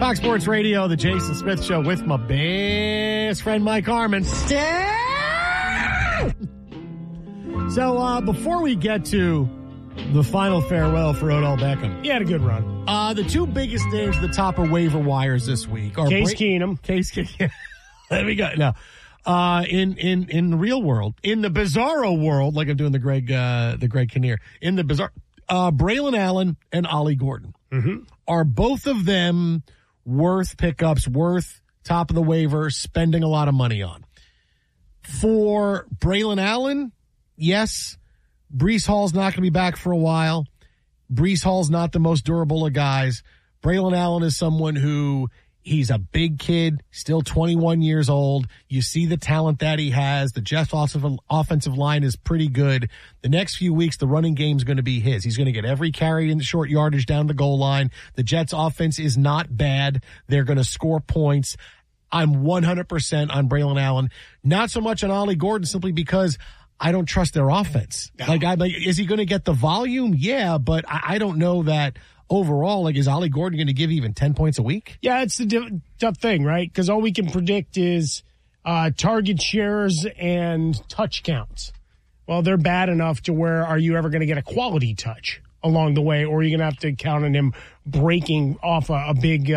Fox Sports Radio, the Jason Smith Show with my best friend Mike Harmon. So before we get to the final farewell for Odell Beckham. He had a good run. The two biggest names at the top of waiver wires this week are Case Keenum. Case Keenum. There we go. Now, in the real world, in the bizarro world, like I'm doing the Greg Kinnear, in the bizarre, Braylon Allen and Ollie Gordon. Mm-hmm. Are both of them worth pickups, worth top of the waiver, spending a lot of money on? For Braylon Allen, yes. Breece Hall's not going to be back for a while. Breece Hall's not the most durable of guys. Braylon Allen is someone who, he's a big kid, still 21 years old. You see the talent that he has. The Jets offensive line is pretty good. The next few weeks, the running game's going to be his. He's going to get every carry in the short yardage down the goal line. The Jets offense is not bad. They're going to score points. I'm 100% on Braylon Allen. Not so much on Ollie Gordon, simply because I don't trust their offense. No. Like, is he going to get the volume? Yeah, but I don't know that overall. Like, is Ollie Gordon going to give even 10 points a week? Yeah, it's the tough thing, right? Because all we can predict is target shares and touch counts. Well, they're bad enough to where are you ever going to get a quality touch along the way, or are you going to have to count on him breaking off a big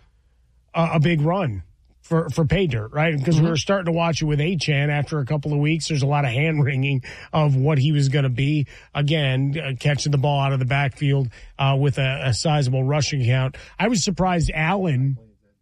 run for pay dirt, right? Because we were starting to watch it with Achane after a couple of weeks. There's a lot of hand-wringing of what he was going to be. Again, catching the ball out of the backfield with a sizable rushing count. I was surprised Allen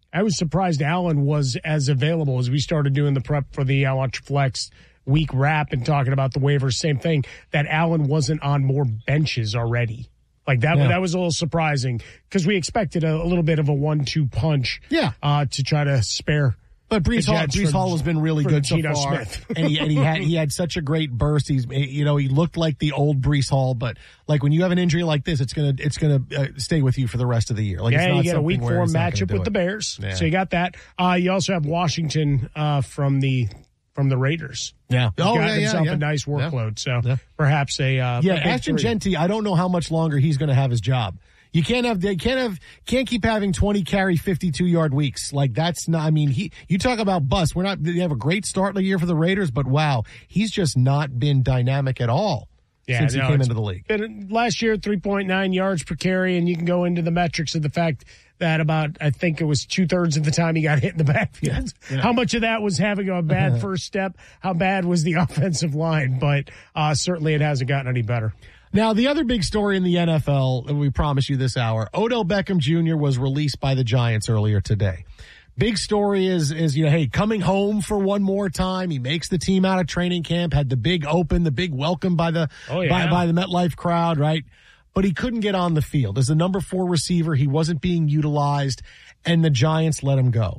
was as available as we started doing the prep for the Watch Flex week wrap and talking about the waivers. Same thing, that Allen wasn't on more benches already. Like that, that was a little surprising because we expected a little bit of a 1-2 punch. To try to spare. But Breece Hall has been really good so far, Smith. and he had such a great burst. He looked like the old Breece Hall, but like when you have an injury like this, it's gonna stay with you for the the rest of the year. Like, you get a week 4 matchup with the Bears, so you got that. You also have Washington from the Raiders. Yeah. He's got himself a nice workload. So perhaps Ashton Jeanty, I don't know how much longer he's going to have his job. You can't keep having 20 carry 52-yard weeks. Like, that's not, I mean, you talk about bust. They have a great start of the year for the Raiders, but wow, he's just not been dynamic at all since he came into the league. Last year, 3.9 yards per carry, and you can go into the metrics of the fact that about, I think it was 2/3 of the time he got hit in the backfield. Yeah. How much of that was having a bad first step? How bad was the offensive line? But certainly it hasn't gotten any better. Now, the other big story in the NFL, and we promise you this hour, Odell Beckham Jr. was released by the Giants earlier today. Big story is hey, coming home for one more time. He makes the team out of training camp, had the big open, the big welcome by the by the MetLife crowd, right? But he couldn't get on the field. As the number 4 receiver, he wasn't being utilized, and the Giants let him go.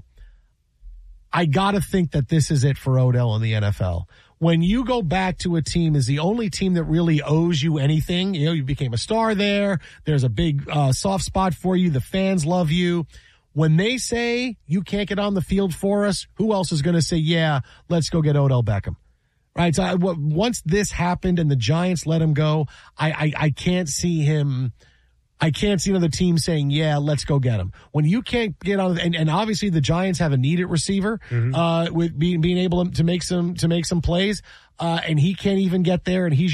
I got to think that this is it for Odell in the NFL. When you go back to a team is the only team that really owes you anything, you became a star there. There's a big soft spot for you. The fans love you. When they say you can't get on the field for us, who else is going to say, yeah, let's go get Odell Beckham? Right. So once this happened and the Giants let him go, I can't see him. I can't see another team saying, yeah, let's go get him. When you can't get on, and obviously the Giants have a needed receiver, with being able to make some plays, and he can't even get there, and he's